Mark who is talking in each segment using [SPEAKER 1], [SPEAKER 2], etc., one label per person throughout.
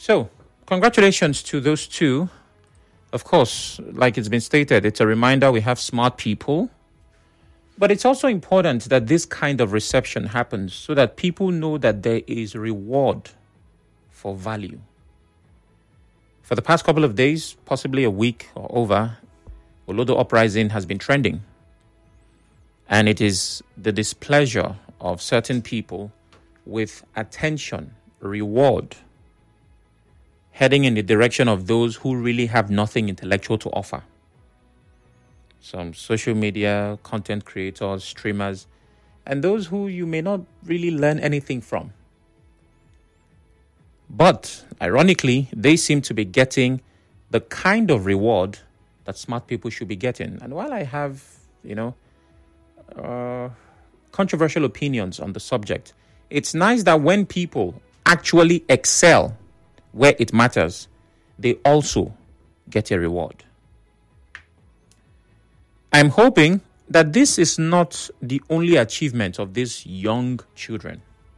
[SPEAKER 1] So, congratulations to those two. Of course, like it's been stated, it's a reminder we have smart people. But it's also important that this kind of reception happens so that people know that there is reward for value. For the past couple of days, possibly a week or over, Olodo Uprising has been trending. And it is the displeasure of certain people with attention, reward, heading in the direction of those who really have nothing intellectual to offer. Some social media content creators, streamers, and those who you may not really learn anything from. But, ironically, they seem to be getting the kind of reward that smart people should be getting. And while I have, controversial opinions on the subject, it's nice that when people actually excel where it matters, they also get a reward. I'm hoping that this is not the only achievement of these young children.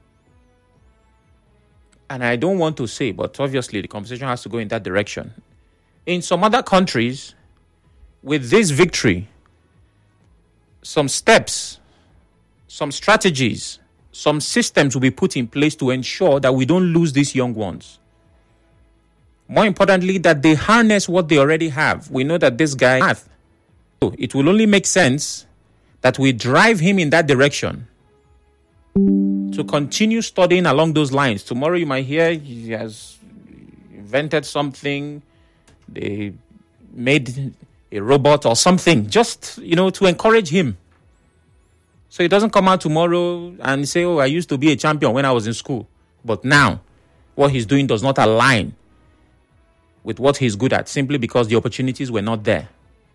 [SPEAKER 1] And I don't want to say, but obviously the conversation has to go in that direction. In some other countries, with this victory, some steps, some strategies, some systems will be put in place to ensure that we don't lose these young ones. More importantly, that they harness what they already have. We know that this guy has. So it will only make sense that we drive him in that direction to continue studying along those lines. Tomorrow you might hear he has invented something, they made a robot or something, just, to encourage him. So he doesn't come out tomorrow and say, I used to be a champion when I was in school. But now, what he's doing does not align with what he's good at, simply because the opportunities were not there.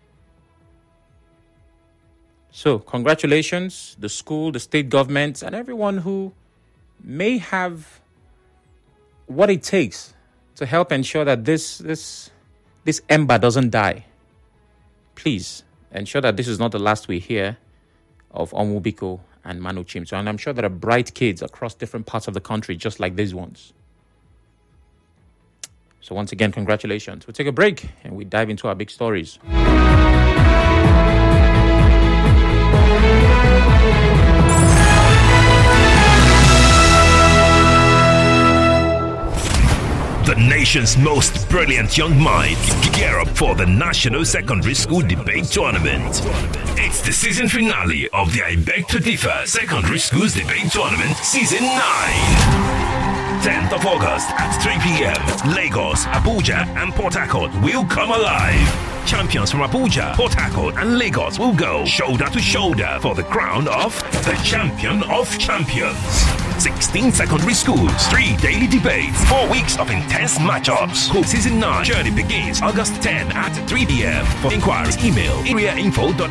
[SPEAKER 1] So, congratulations, the school, the state government, and everyone who may have what it takes to help ensure that this ember doesn't die. Please ensure that this is not the last we hear of Onwubiko and Manu Chimso. And I'm sure there are bright kids across different parts of the country just like these ones. So once again, congratulations. We'll take a break and we dive into our big stories.
[SPEAKER 2] The nation's most brilliant young minds gear up for the National Secondary School Debate Tournament. It's the season finale of the I Beg to Differ Secondary Schools Debate Tournament Season 9. 10th of August at 3 p.m. Lagos, Abuja, and Port Harcourt will come alive. Champions from Abuja, Port Harcourt, and Lagos will go shoulder to shoulder for the crown of the Champion of Champions. 16 secondary schools, 3 daily debates, 4 weeks of intense matchups. Season 9 journey begins August 10 at 3 p.m. For inquiries, email areainfo.com.